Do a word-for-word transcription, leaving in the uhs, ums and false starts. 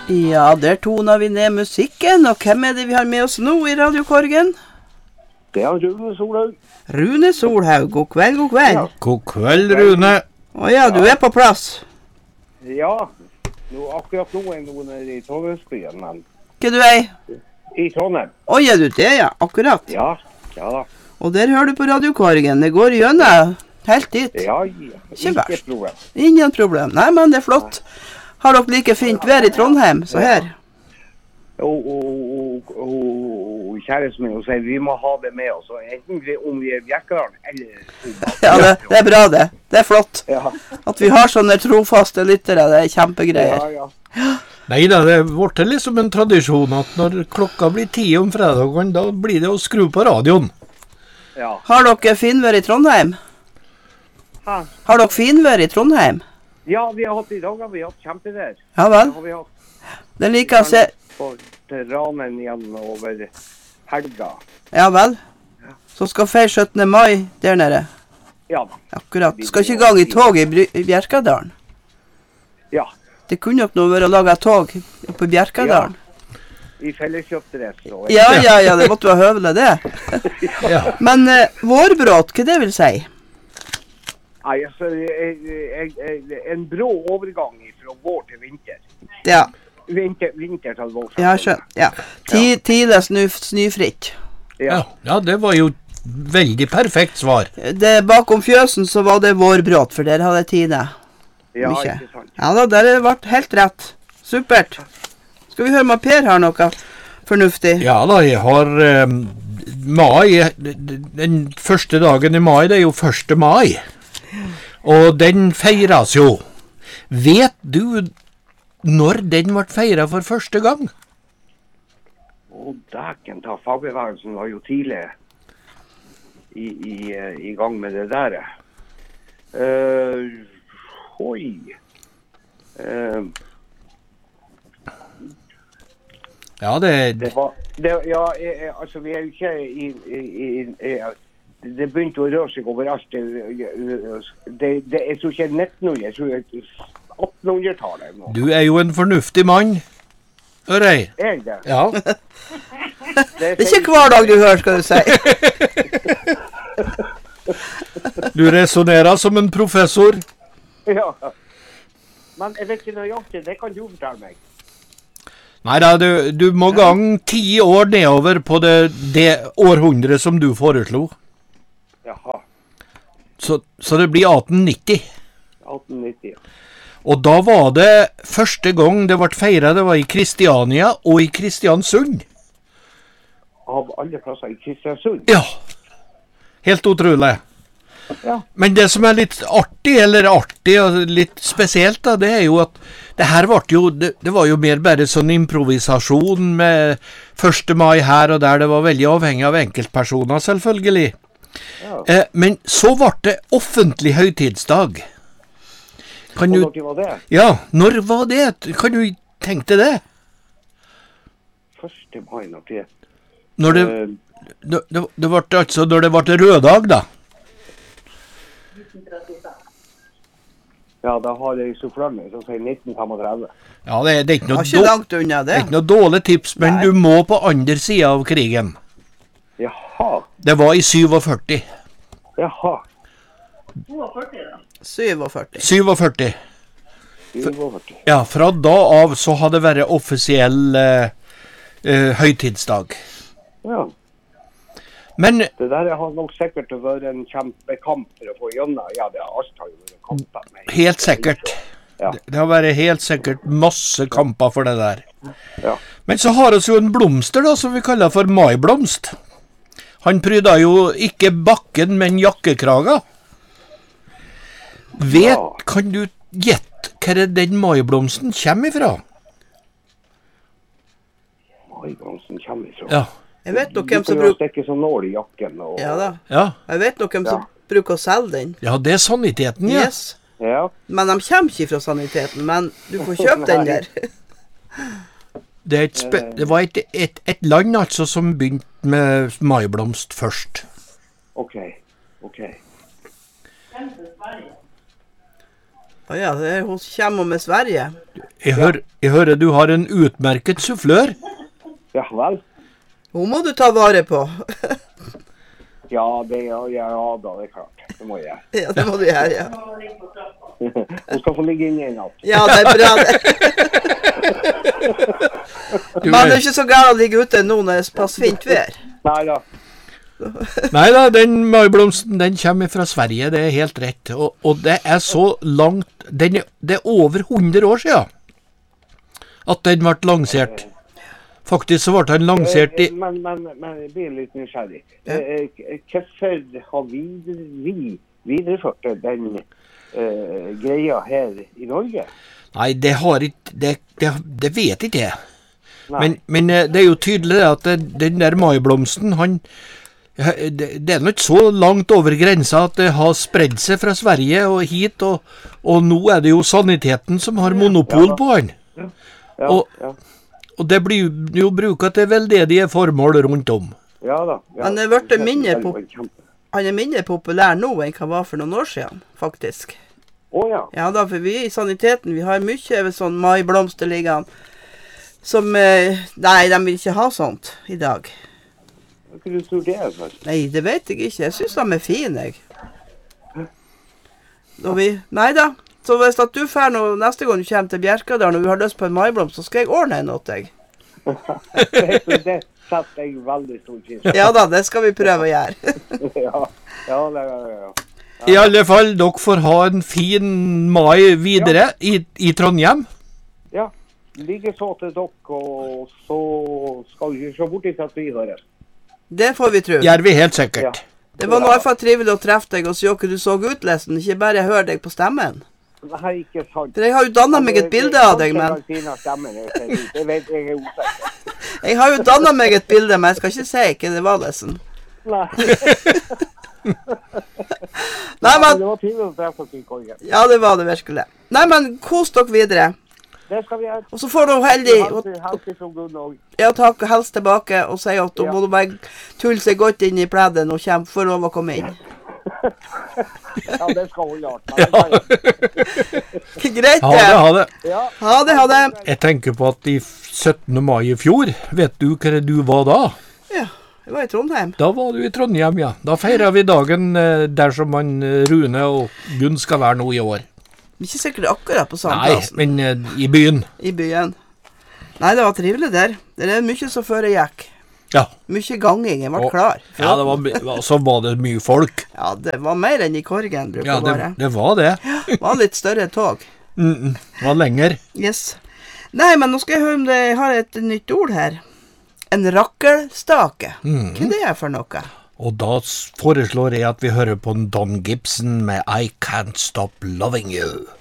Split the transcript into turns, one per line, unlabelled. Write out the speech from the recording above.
Ja, der toner vi ned musikken, og hvem er det vi har med oss nå i radiokorgen?
Det er Rune Solhaug.
Rune Solhaug, god kveld, god kveld.
Ja.
God kveld, Rune.
Å ja, du er på plass.
Ja, nå, akkurat nå er noen i Trondheimsbyen, men
Hva du er?
i Trondheim.
Å ja, du det, ja, akkurat.
Ja, ja da.
Og der hører du på radiokorgen, det går gjennom helt dit.
Ja, ja.
Ikke
Ikke
verst.
problem.
Ingen problem. Nei, men det er flott. Har dere like fint vær i Trondheim, så her?
Og, og, og, og kjæresten min og sier vi må ha det med oss, og enten vi- om vi er Bjerkadalen eller...
Ja, det, det er bra det. Det er flott.
Ja,
At vi har sånne trofaste lyttere, det er kjempegreier.
ja, ja.
Neida, det ble liksom en tradisjon at når klokka blir ti om fredagen, da blir det å skru på radioen.
Ja.
Har dere finvær i Trondheim?
Ha.
Har dere finvær i Trondheim?
Ja, vi har hatt i dag, vi har hatt kjempevær.
Ja
Det
vel.
har vi hatt.
Det liker jeg å se.
På til ranen igjen over helga.
Ja vel. Så skal feire syttende mai der nede.
Ja da.
Akkurat. Skal ikke i gang i tog i, Bry- i Bjerkadalen?
Ja.
Det kunne nok nå være å lage tog på Bjerkadalen.
I felleskjøptdress. og-
Ja, ja, ja, det måtte være høvelig det.
Ja.
Men eh, vårbråt, hva det vil si?
Nei, altså, jeg, jeg, jeg, en brå overgang fra vår til vinter.
Ja,
Vinter, vinter til vår.
jeg har skjønt. Ja. Ti, tidlig snø, snøfritt.
Ja, ja, det var jo veldig perfekt svar.
Det, bakom fjøsen så var det vårbråt, for der hadde Tine
Ja,
mye.
ikke sant.
Ja da, der har det vært helt rett. Supert. Skal vi høre om Per har noe fornuftig?
Ja da, jeg har eh, mai, den første dagen i mai, det er jo første mai. Og den feires jo. Vet du når den ble feiret for første gang?
Og dæken ta fagbevegelsen var jo tidlig i, i, eh, i gang med det der. Uh, oi. Uh,
Ja, det,
det var, det, ja, jeg, jeg, altså vi er jo ikke i, i, i, i det begynte å røre seg overalt. Det, det, det, jeg tror ikke nittenhundre, jeg tror attenhundretallet. nå.
du er jo en fornuftig mann, Ørei.
Er det?
Ja.
Det er ikke hver dag du hører, skal du si.
Du resonerer som en professor.
Ja. Men jeg vet ikke nøyaktig, det kan du fortelle meg.
Neida, du, du må gang ti år nedover på det, det århundre som du foreslo.
Jaha,
Så, så det blir atten nitti.
atten nitti. ja.
Og da var det første gang det ble feiret, det var i Kristiania og i Kristiansund.
Av alle plasser i Kristiansund.
Ja, helt utrolig.
Ja.
Men det som er litt artig, eller artig og litt spesielt da, det er jo at det her ble jo, det, det var jo mer bare sånn improvisasjon med første mai her og der, det var veldig avhengig av enkeltpersoner selvfølgelig.
Ja.
Eh, men så ble det offentlig høytidsdag. Kan
Og
du,
dere var det?
ja, når var det? Kan du tenke deg det?
første mai nok det.
Når det,
Eh,
det, det, det ble altså når det ble røddag da.
ja, da har jeg suffløren min som sier nitten femogtredve.
Ja, det, det er ikke
Det
noe,
var ikke
då-
langt unna
det
det.
er ikke noe dårlig tips, men
Nei.
du må på andre siden av krigen.
Jaha,
Det var i syttisju.
jaha.
syttisju.
syttisju.
syttisju.
Ja, fra da av så har det vært offisiell eh, eh, høytidsdag.
Ja.
Men
Det der har nok sikkert vært en kjempekamp for å få gjennom. Ja, det har alt har jo vært kamper med.
helt sikkert,
Ja.
det, det har vært helt sikkert masse kamper for det der.
Ja.
Men så har vi jo en blomster da, som vi kaller for maiblomst. Han pryda jo ikke bakken, men jakkekraga. Vet,
Ja.
kan du gjette hva den maiblomsten kommer ifra?
Maiblomsten kommer ifra.
Ja,
Jeg vet nok
Du
hvem som
kan jo
bruker...
stikke som nål i jakken. Og...
Ja da.
ja.
Jeg vet nok hvem som
Ja.
bruker å selge den.
Ja, det er saniteten, ja.
Yes.
Ja.
Men de kommer ikke fra saniteten, men du får kjøpe den der.
Det, er et spe det var et, et, et land altså som begynte med maiblomst først.
Ok, ok.
Å ja, det er, hun kommer med Sverige.
Jeg, hør, jeg hører du har en utmerket sufflør.
Ja vel.
Hun må du ta vare på.
Ja, det ja, ja, da, det er klart. Det må jeg.
Ja, det må du gjøre, ja.
Hun skal få ligge inne i natt.
Ja, det er bra det. Man er ikke så galt å ligge ute nå når det er pass fint vær.
Nei da.
Nei da, den maiblomsten den kommer fra Sverige, det er helt rett. Og, og det er så langt, den er, det er over hundre år siden at den ble lansert. Faktisk så ble den lansert i...
Men, men, men jeg blir litt nysgjerrig. Hvorfor har vi, vi videreført den uh, greia her i Norge?
Nei, det har ikke, det, det, det vet ikke jeg. Men, men det er jo tydelig at det, den der maiblomsten, han, det, det er nok så langt over grensa at det har spredd seg fra Sverige og hit, og, og nå er det jo saniteten som har monopol på han.
Ja,
og,
ja.
og det blir jo bruket til veldedige formål rundt om.
Ja da. Ja.
Han er vært mindre, pop han er mindre populær nå enn han var for noen år siden, faktisk.
Å ja.
Ja da, for vi i saniteten, vi har mye av sånn maiblomster liggende, som, eh, nei, de vil ikke ha sånt i dag.
Hva du tror det er først?
Nei, det vet jeg ikke. Jeg synes de er fine, jeg. Og vi, nei da. Så hvis at du fer nå neste gang du kommer til Bjerkadalen og vi har lyst på en maiblomst, så skal jeg ordne en åt deg.
det, det setter jeg veldig stor pris på.
Ja da, det skal vi prøve å gjøre.
ja, ja, det, ja, ja.
I alle fall, dere får ha en fin mai videre ja. i, i Trondheim.
Ja, ligge så til dere, og så skal vi se bort til at vi hører.
Det får vi tro.
Gjør vi helt sikkert.
Ja.
Det var noe i hvert fall trivelig å treffe deg og se hvordan du så ut, Lesen. Ikke bare høre deg på stemmen.
Nei, ikke sant.
For jeg har jo dannet meg et bilde av deg, men...
Det vet jeg er usikker.
Jeg har jo dannet meg et bilde, men jeg skal ikke si ikke det var, Lesen.
Nei.
Nei, men...
Det var trivelig å treffe oss i Korgen.
Ja, det var det virkelig. Nei, men kos dere videre.
Det skal vi gjøre.
Og så får du heldig...
Heldig som Gunn og...
Ja, takk, og helst tilbake, og si at du
Ja.
må bare tulle seg godt inn i pledden og kjempe for lov å komme inn.
Ja, det skal hun gjøre.
Greit,
Ha det, ha det.
Ja.
Ha det, ha det.
Jeg tenker på at i syttende mai i fjor, vet du hva du var da?
Ja, jeg var i Trondheim.
Da var du i Trondheim, ja. Da feirer vi dagen eh, der som man eh, Rune og Gunn skal være nå i år.
Ikke sikkert akkurat på samme
Nei,
plassen.
men eh, i byen.
I byen. Nei, det var trivelig der. Det er mye som før jeg gikk.
Ja.
Mye ganging, jeg var
Og-
klar.
Ja, det var, my- så var det mye folk.
Ja, det var mer enn i Korgen, bruker
Ja,
å
det,
være.
det var det.
Det var litt større tog.
Mm -mm. Det var lenger.
Yes. Nei, men nå skal jeg høre om det jeg har et nytt ord her. En rakkelstake.
Mm.
Hva det er for noe?
Og da s- foreslår jeg at vi hører på Don Gibson med I Can't Stop Loving You.